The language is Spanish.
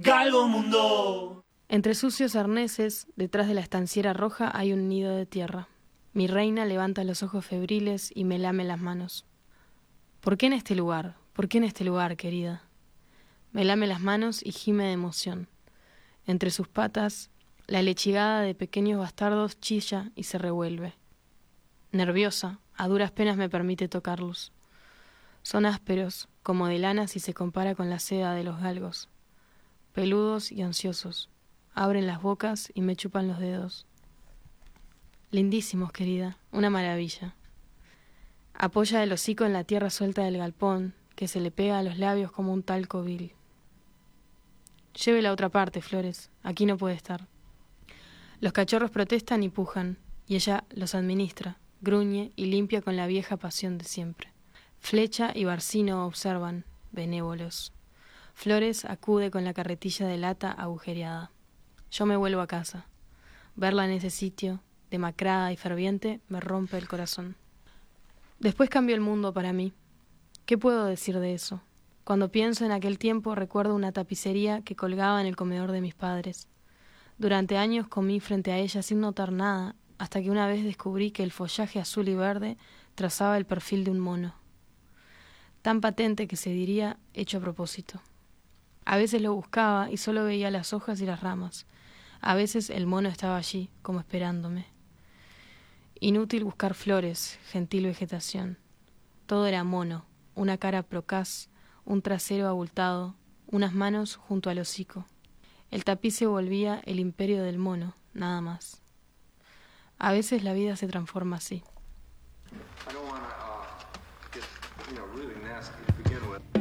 Galgomundo. Entre sucios arneses, detrás de la estanciera roja hay un nido de tierra. Mi reina levanta los ojos febriles y me lame las manos. ¿Por qué en este lugar? ¿Por qué en este lugar, querida? Me lame las manos y gime de emoción. Entre sus patas, la lechigada de pequeños bastardos chilla y se revuelve. Nerviosa, a duras penas me permite tocarlos. Son ásperos, como de lana si se compara con la seda de los galgos. Peludos y ansiosos. Abren las bocas y me chupan los dedos. Lindísimos, querida, una maravilla. Apoya el hocico en la tierra suelta del galpón, que se le pega a los labios como un talco vil. Lleve la otra parte, Flores, aquí no puede estar. Los cachorros protestan y pujan, y ella los administra, gruñe y limpia con la vieja pasión de siempre. Flecha y Barcino observan, benévolos. Flores acude con la carretilla de lata agujereada. Yo me vuelvo a casa. Verla en ese sitio, demacrada y ferviente, me rompe el corazón. Después cambió el mundo para mí. ¿Qué puedo decir de eso? Cuando pienso en aquel tiempo recuerdo una tapicería que colgaba en el comedor de mis padres. Durante años comí frente a ella sin notar nada, hasta que una vez descubrí que el follaje azul y verde trazaba el perfil de un mono. Tan patente que se diría hecho a propósito. A veces lo buscaba y solo veía las hojas y las ramas. A veces el mono estaba allí, como esperándome. Inútil buscar flores, gentil vegetación. Todo era mono, una cara procaz, un trasero abultado, unas manos junto al hocico. El tapiz se volvía el imperio del mono, nada más. A veces la vida se transforma así.